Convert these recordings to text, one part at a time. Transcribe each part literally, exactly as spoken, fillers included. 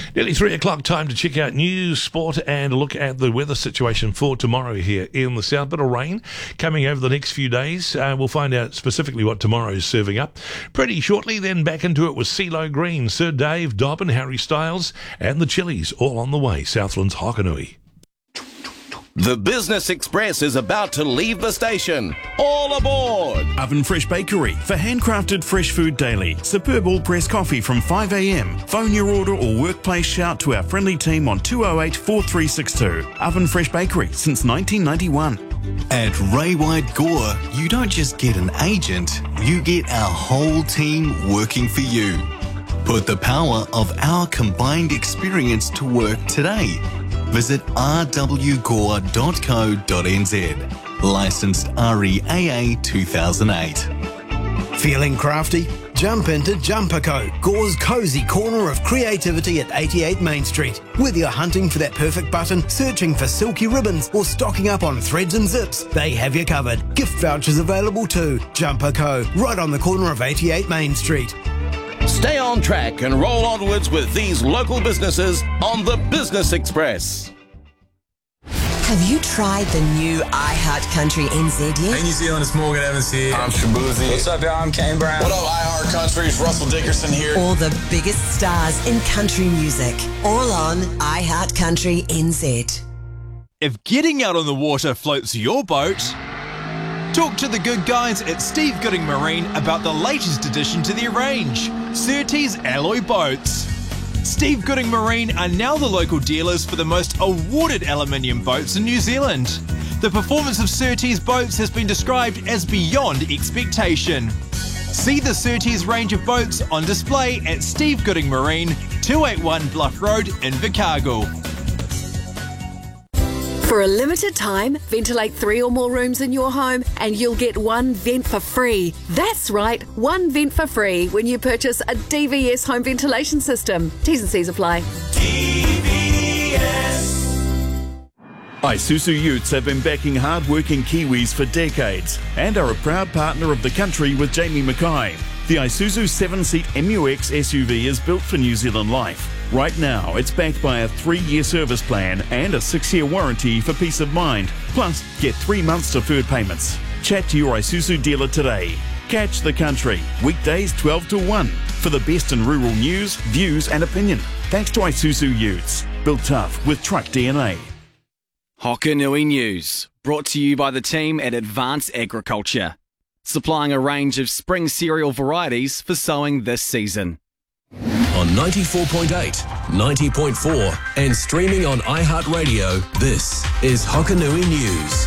Nearly three o'clock, time to check out news, sport and look at the weather situation for tomorrow here in the south. Bit of rain coming over the next few days. Uh, we'll find out specifically what tomorrow's serving up pretty shortly. Then back into it with CeeLo Green, Sir Dave, Dobbin, Harry Styles and the Chili's all on the way. Southland's Hokanui. The Business Express is about to leave the station. All aboard! Oven Fresh Bakery for handcrafted fresh food daily. Superb all-press coffee from five a.m. Phone your order or workplace shout to our friendly team on two oh eight, four three six two. Oven Fresh Bakery since nineteen ninety-one. At Ray White Gore, you don't just get an agent, you get our whole team working for you. Put the power of our combined experience to work today. Visit r w gore dot co dot n z. Licensed R E A A two thousand eight. Feeling crafty? Jump into Jumper Co, Gore's cosy corner of creativity at eighty-eight Main Street. Whether you're hunting for that perfect button, searching for silky ribbons, or stocking up on threads and zips, they have you covered. Gift vouchers available too. Jumper Co, right on the corner of eighty-eight Main Street. Stay on track and roll onwards with these local businesses on the Business Express. Have you tried the new iHeart Country N Z yet? Hey New Zealand, it's Morgan Evans here. I'm Shabuzi. What's up, y'all? I'm Kane Brown. What up, iHeart Country? It's Russell Dickerson here. All the biggest stars in country music, all on iHeart Country N Z. If getting out on the water floats your boat, talk to the good guys at Steve Gooding Marine about the latest addition to their range, Surtees Alloy Boats. Steve Gooding Marine are now the local dealers for the most awarded aluminium boats in New Zealand. The performance of Surtees boats has been described as beyond expectation. See the Surtees range of boats on display at Steve Gooding Marine, two eighty-one Bluff Road in Invercargill. For a limited time, ventilate three or more rooms in your home and you'll get one vent for free. That's right, one vent for free when you purchase a D V S home ventilation system. T's and C's apply. D V S. Isuzu Utes have been backing hard-working Kiwis for decades and are a proud partner of the country with Jamie Mackay. The Isuzu seven-seat M U X S U V is built for New Zealand life. Right now, it's backed by a three-year service plan and a six-year warranty for peace of mind. Plus, get three months deferred payments. Chat to your Isuzu dealer today. Catch the country, weekdays twelve to one, for the best in rural news, views and opinion. Thanks to Isuzu Utes, built tough with truck D N A. Hokanui News, brought to you by the team at Advanced Agriculture, supplying a range of spring cereal varieties for sowing this season. On ninety-four point eight, ninety point four and streaming on iHeartRadio, this is Hokanui News.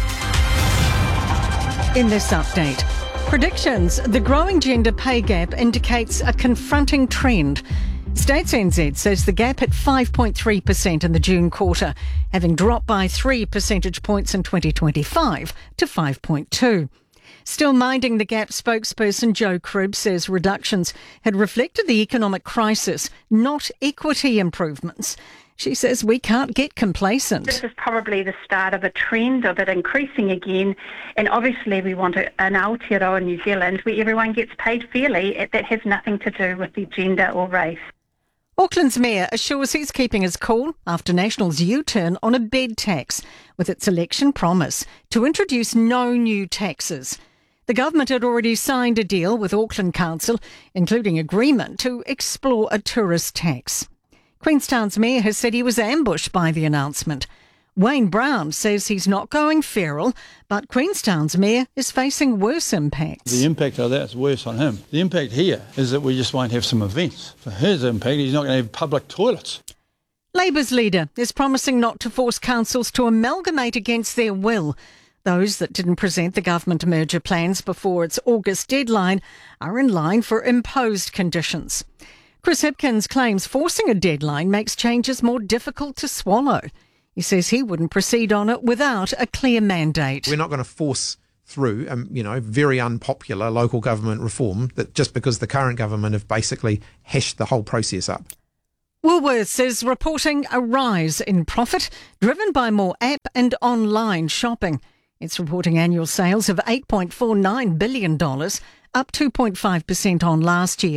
In this update, predictions. The growing gender pay gap indicates a confronting trend. States N Z says the gap hit five point three percent in the June quarter, having dropped by three percentage points in twenty twenty-five to five point two. Still minding the gap spokesperson Joe Cribb says reductions had reflected the economic crisis, not equity improvements. She says we can't get complacent. This is probably the start of a trend of it increasing again, and obviously we want a, an Aotearoa in New Zealand where everyone gets paid fairly. That has nothing to do with the gender or race. Auckland's mayor assures he's keeping his cool after National's U-turn on a bed tax, with its election promise to introduce no new taxes. The government had already signed a deal with Auckland Council, including agreement to explore a tourist tax. Queenstown's mayor has said he was ambushed by the announcement. Wayne Brown says he's not going feral, but Queenstown's mayor is facing worse impacts. The impact of that's worse on him. The impact here is that we just won't have some events. For his impact, he's not going to have public toilets. Labour's leader is promising not to force councils to amalgamate against their will. Those that didn't present the government merger plans before its August deadline are in line for imposed conditions. Chris Hipkins claims forcing a deadline makes changes more difficult to swallow. He says he wouldn't proceed on it without a clear mandate. We're not going to force through, um, you know, very unpopular local government reform that just because the current government have basically hashed the whole process up. Woolworths is reporting a rise in profit driven by more app and online shopping. It's reporting annual sales of eight point four nine billion dollars, up two point five percent on last year.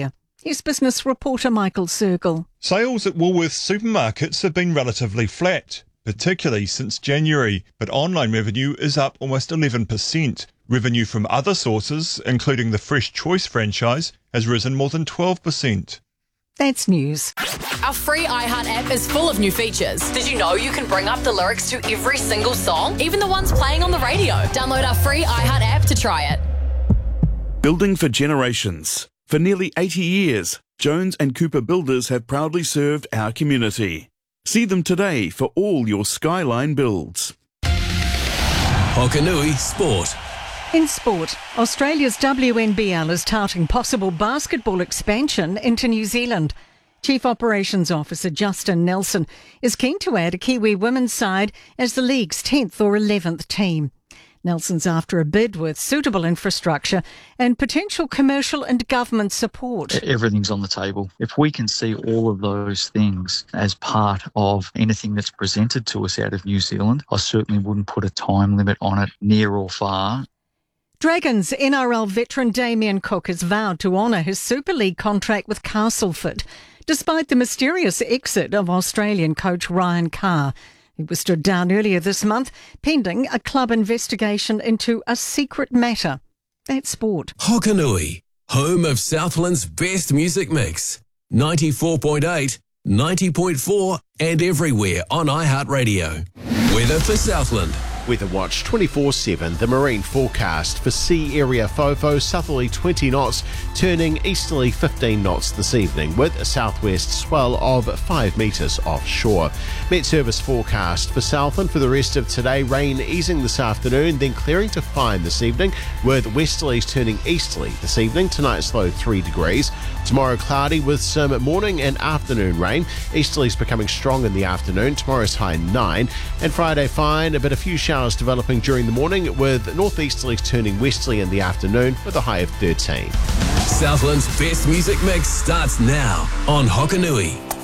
Here's business reporter Michael Sergel. Sales at Woolworths supermarkets have been relatively flat, particularly since January, but online revenue is up almost eleven percent. Revenue from other sources, including the Fresh Choice franchise, has risen more than twelve percent. That's news. Our free iHeart app is full of new features. Did you know you can bring up the lyrics to every single song, even the ones playing on the radio? Download our free iHeart app to try it. Building for generations. For nearly eighty years, Jones and Cooper Builders have proudly served our community. See them today for all your skyline builds. Hokanui Sport. In sport, Australia's W N B L is touting possible basketball expansion into New Zealand. Chief Operations Officer Justin Nelson is keen to add a Kiwi women's side as the league's tenth or eleventh team. Nelson's after a bid with suitable infrastructure and potential commercial and government support. Everything's on the table. If we can see all of those things as part of anything that's presented to us out of New Zealand, I certainly wouldn't put a time limit on it, near or far. Dragons N R L veteran Damien Cook has vowed to honour his Super League contract with Castleford, despite the mysterious exit of Australian coach Ryan Carr. He was stood down earlier this month, pending a club investigation into a secret matter. That's sport. Hokanui, home of Southland's best music mix. ninety-four point eight, ninety point four and everywhere on iHeartRadio. Weather for Southland. Weather Watch twenty-four seven, the marine forecast for sea area FOFO, southerly twenty knots, turning easterly fifteen knots this evening, with a southwest swell of five metres offshore. Met Service forecast for Southland for the rest of today, rain easing this afternoon, then clearing to fine this evening, with westerlies turning easterly this evening, tonight's low three degrees. Tomorrow cloudy with some morning and afternoon rain, easterlies becoming strong in the afternoon, tomorrow's high nine, and Friday fine, but a few showers developing during the morning, with northeasterlies turning westerly in the afternoon with a high of thirteen. Southland's best music mix starts now on Hokanui.